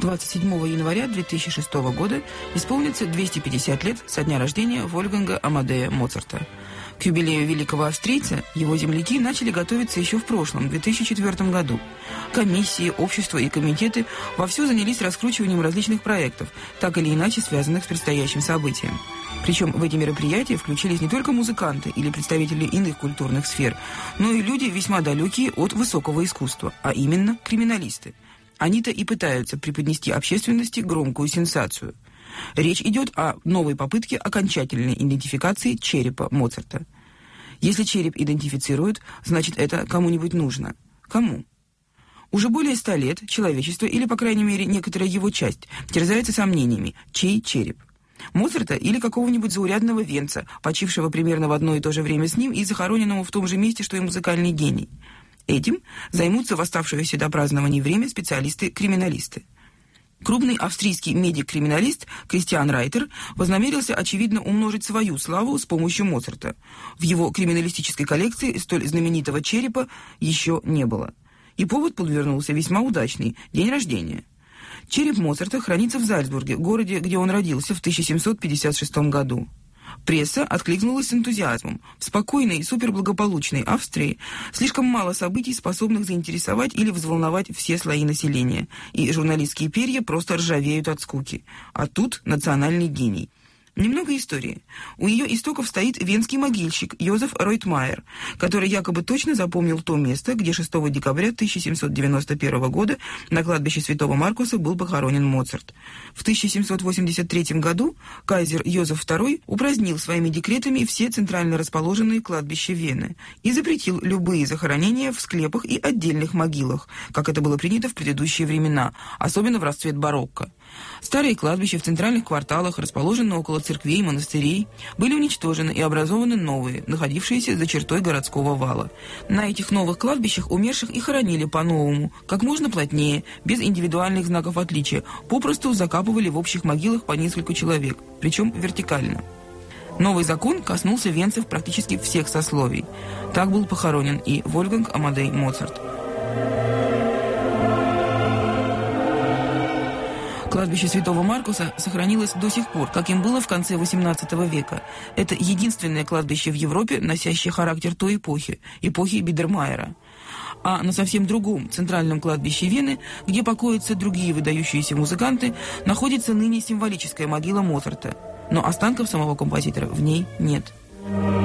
27 января 2006 года исполнится 250 лет со дня рождения Вольфганга Амадея Моцарта. К юбилею великого австрийца его земляки начали готовиться еще в прошлом, 2004 году. Комиссии, общества и комитеты вовсю занялись раскручиванием различных проектов, так или иначе связанных с предстоящим событием. Причем в эти мероприятия включились не только музыканты или представители иных культурных сфер, но и люди, весьма далекие от высокого искусства, а именно криминалисты. Они-то и пытаются преподнести общественности громкую сенсацию. Речь идет о новой попытке окончательной идентификации черепа Моцарта. Если череп идентифицируют, значит, это кому-нибудь нужно. Кому? Уже более 100 лет человечество, или, по крайней мере, некоторая его часть, терзается сомнениями, чей череп. Моцарта или какого-нибудь заурядного венца, почившего примерно в одно и то же время с ним и захороненного в том же месте, что и музыкальный гений. Этим займутся в оставшееся до празднования время специалисты-криминалисты. Крупный австрийский медик-криминалист Кристиан Райтер вознамерился, очевидно, умножить свою славу с помощью Моцарта. В его криминалистической коллекции столь знаменитого черепа еще не было. И повод подвернулся весьма удачный – день рождения. Череп Моцарта хранится в Зальцбурге, городе, где он родился в 1756 году. Пресса откликнулась с энтузиазмом. В спокойной и суперблагополучной Австрии слишком мало событий, способных заинтересовать или взволновать все слои населения, и журналистские перья просто ржавеют от скуки. А тут национальный гений. Немного истории. У ее истоков стоит венский могильщик Йозеф Ройтмайер, который якобы точно запомнил то место, где 6 декабря 1791 года на кладбище Святого Маркуса был похоронен Моцарт. В 1783 году кайзер Йозеф II упразднил своими декретами все центрально расположенные кладбища Вены и запретил любые захоронения в склепах и отдельных могилах, как это было принято в предыдущие времена, особенно в расцвет барокко. Старые кладбища в центральных кварталах, расположенные около церквей и монастырей, были уничтожены и образованы новые, находившиеся за чертой городского вала. На этих новых кладбищах умерших и хоронили по-новому, как можно плотнее, без индивидуальных знаков отличия, попросту закапывали в общих могилах по несколько человек, причем вертикально. Новый закон коснулся венцев практически всех сословий. Так был похоронен и Вольфганг Амадей Моцарт. Кладбище Святого Маркуса сохранилось до сих пор, как им было в конце XVIII века. Это единственное кладбище в Европе, носящее характер той эпохи Бидермайера. А на совсем другом центральном кладбище Вены, где покоятся другие выдающиеся музыканты, находится ныне символическая могила Моцарта. Но останков самого композитора в ней нет.